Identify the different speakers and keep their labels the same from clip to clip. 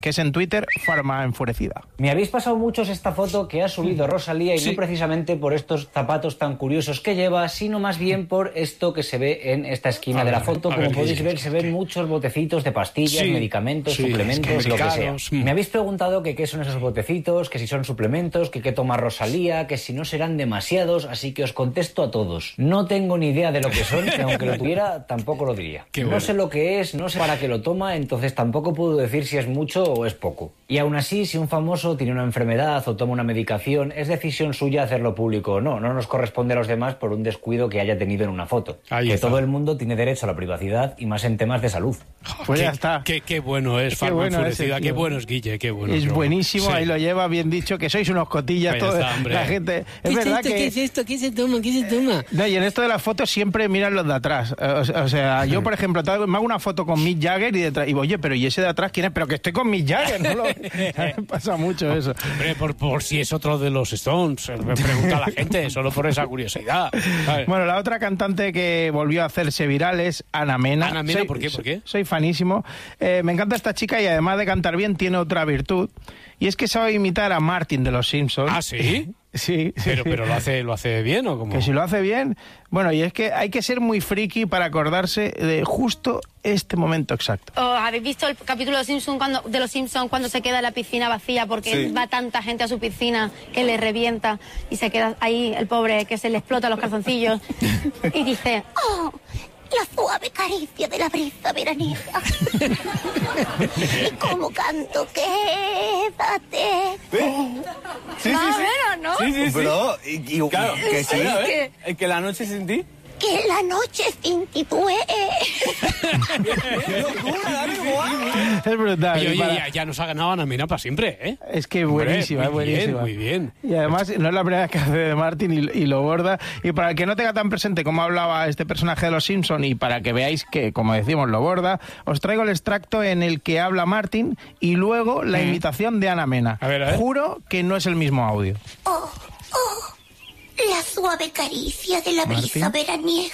Speaker 1: que es en Twitter Farma Enfurecida.
Speaker 2: Me habéis pasado muchos esta foto que ha subido Rosalía y no precisamente por estos zapatos tan curiosos que lleva, sino más bien por esto que se ve en esta esquina de la foto. Como podéis ver, se ven muchos botecitos de pastillas, medicamentos, suplementos, lo que sea. Me habéis preguntado que qué son esos botecitos, que si son suplementos, que qué toma Rosalía, que si no serán demasiados, así que os contesto a todos. No tengo ni idea de lo que son, que aunque lo tuviera, tampoco lo diría. No sé lo que es, no sé para qué lo toma, entonces tampoco puedo decir si es mucho o es poco. Y aún así, si un famoso tiene una enfermedad o toma una medicación, es decisión suya hacerlo público o no. No nos corresponde a los demás por un descuido que haya tenido en una foto. Todo el mundo tiene derecho a la privacidad y más en temas de salud.
Speaker 1: Pues ya está.
Speaker 3: Qué bueno es Farma Enfurecida, qué bueno es Guille, qué bueno.
Speaker 1: Es buenísimo, ahí lo lleva bien dicho, que sois unos cotillas todos. La gente... Es verdad que...
Speaker 4: ¿Qué es esto? ¿Qué se toma? ¿Qué se toma?
Speaker 1: No, y en esto de las fotos siempre miran los de atrás. O sea, yo, por ejemplo, me hago una foto con Mick Jagger y detrás, y oye, pero ¿y ese de atrás quién es? Pero que estoy con Mick Jagger, ¿no? Me pasa mucho eso.
Speaker 3: Hombre, por si es otro de los Stones, me pregunta la gente, solo por esa curiosidad.
Speaker 1: Bueno, la otra cantante que volvió a hacerse viral es Ana Mena.
Speaker 3: Ana Mena, ¿por qué?
Speaker 1: Soy fanísimo. Me encanta esta chica y además de cantar bien tiene otra virtud. Y es que sabe imitar a Martin de los Simpsons.
Speaker 3: ¿Ah, sí?
Speaker 1: Sí.
Speaker 3: Pero ¿lo hace bien o cómo?
Speaker 1: Que si lo hace bien. Bueno, y es que hay que ser muy friki para acordarse de justo este momento exacto.
Speaker 5: ¿Habéis visto el capítulo de Los Simpsons cuando se queda la piscina vacía porque va tanta gente a su piscina que le revienta y se queda ahí el pobre que se le explota los calzoncillos y dice, ¡oh! La suave caricia de la brisa veraniega. Y como canto, quédate.
Speaker 6: Sí.
Speaker 5: Más o menos, ¿no?
Speaker 6: Sí.
Speaker 7: Pero,
Speaker 6: claro,
Speaker 7: que sí.
Speaker 6: Es que la noche sin ti.
Speaker 5: Que la noche sin ti
Speaker 1: Es brutal.
Speaker 3: Oye, ya nos ha ganado Ana Mena para siempre, ¿eh?
Speaker 1: Es que buenísima,
Speaker 3: Hombre,
Speaker 1: buenísima.
Speaker 3: Muy bien.
Speaker 1: Y además no es la primera vez que hace de Martin y lo borda. Y para el que no tenga tan presente cómo hablaba este personaje de Los Simpson y para que veáis que, como decimos, lo borda, os traigo el extracto en el que habla Martin y luego la imitación de Ana Mena.
Speaker 3: A ver.
Speaker 1: Juro que no es el mismo audio.
Speaker 5: La suave caricia de la brisa veraniega.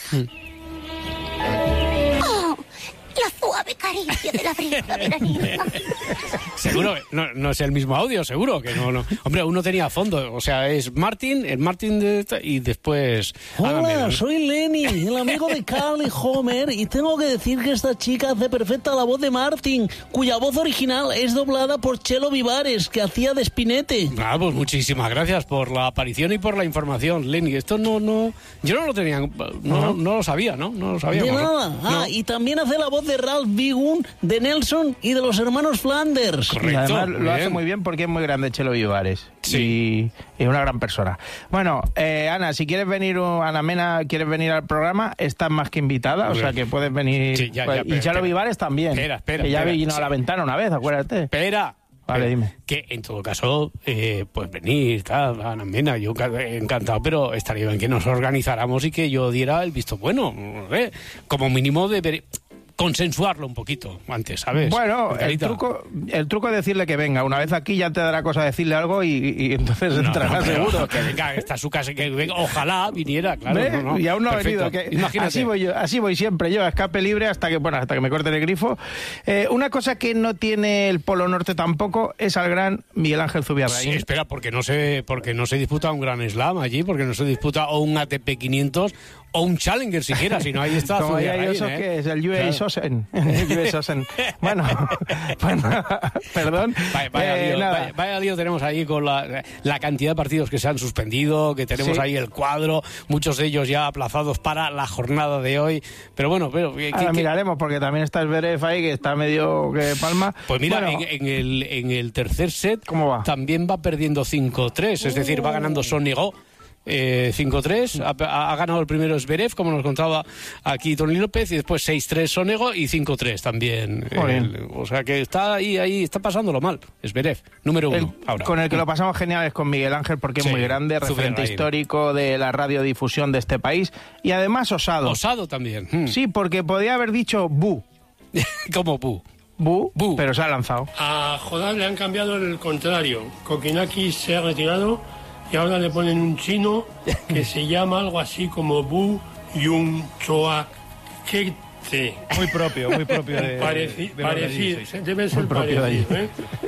Speaker 5: La suave caricia de la brisa veraniega.
Speaker 3: Seguro, no es el mismo audio, seguro que no. Hombre, uno tenía fondo, o sea, es Martin, y después...
Speaker 4: Hola, soy Lenny, el amigo de Carl y Homer, y tengo que decir que esta chica hace perfecta la voz de Martin, cuya voz original es doblada por Chelo Vivares, que hacía de Spinete.
Speaker 3: Pues muchísimas gracias por la aparición y por la información, Lenny. Esto yo no lo tenía, no lo sabía, ¿no? No lo sabía.
Speaker 4: De nada. Y también hace la voz de Ralph Wiggum, de Nelson y de los hermanos Flanders.
Speaker 3: Correcto.
Speaker 1: Y además lo hace muy bien porque es muy grande Chelo Vivares. Sí. Y es una gran persona. Bueno, Ana, si quieres venir, Ana Mena, quieres venir al programa, estás más que invitada, o sea que puedes venir.
Speaker 3: Sí,
Speaker 1: y Chelo Vivares también.
Speaker 3: Espera.
Speaker 1: Que ya vino a la ventana una vez, acuérdate.
Speaker 3: Espera.
Speaker 1: Vale, dime.
Speaker 3: Que en todo caso, pues venir, tal, Ana Mena, yo encantado, pero estaría bien que nos organizáramos y que yo diera el visto bueno, no sé, como mínimo de consensuarlo un poquito antes, ¿sabes?
Speaker 1: Bueno, el truco es decirle que venga. Una vez aquí ya te dará cosa decirle algo y entonces entrará seguro.
Speaker 3: Que venga, está en su casa, que venga, ojalá viniera, claro.
Speaker 1: Y aún no
Speaker 3: Perfecto.
Speaker 1: ha venido.
Speaker 3: Imagínate.
Speaker 1: Así voy siempre yo, a escape libre hasta que me corten el grifo. Una cosa que no tiene el Polo Norte tampoco es al gran Miguel Ángel Zubiarraín.
Speaker 3: Sí, espera, porque no se disputa un Gran Slam allí, porque no se disputa o un ATP 500 o un Challenger siquiera, si no ahí está Zubiarraín,
Speaker 1: eso que es el US Open. Bueno, perdón.
Speaker 3: Vaya lío tenemos ahí con la cantidad de partidos que se han suspendido, que tenemos ahí el cuadro, muchos de ellos ya aplazados para la jornada de hoy. Pero bueno,
Speaker 1: ahora miraremos, porque también está el Zverev ahí, que está medio que palma.
Speaker 3: Pues mira, en el tercer set,
Speaker 1: ¿cómo va?
Speaker 3: También va perdiendo 5-3, es decir, va ganando Sonego. 5-3, ha ganado el primero Zverev, como nos contaba aquí Tony López, y después 6-3 Sonego y 5-3 también. O sea que está ahí, está pasándolo mal. Zverev, número 1 ahora.
Speaker 1: Con el que lo pasamos genial es con Miguel Ángel, porque es muy grande, referente histórico de la radiodifusión de este país, y además osado.
Speaker 3: Osado también.
Speaker 1: Sí, porque podía haber dicho bu.
Speaker 3: ¿Cómo bu?
Speaker 1: Bu, pero se ha lanzado.
Speaker 8: A Jodar le han cambiado el contrario. Kokinaki se ha retirado y ahora le ponen un chino que se llama algo así como Bu Yung Choa, que Sí.
Speaker 7: Muy propio de
Speaker 8: Parecido,
Speaker 7: los de allí, sí.
Speaker 8: debe ser
Speaker 1: Muy propio de allí.
Speaker 8: parecido, ¿eh?